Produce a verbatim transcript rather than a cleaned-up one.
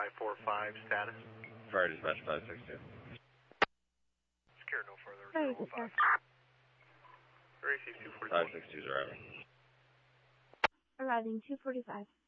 five four five, status. Fire dispatch five six two. Secure no further. Fire dispatch. Receive two forty-five. five six two is arriving. Arriving two forty-five.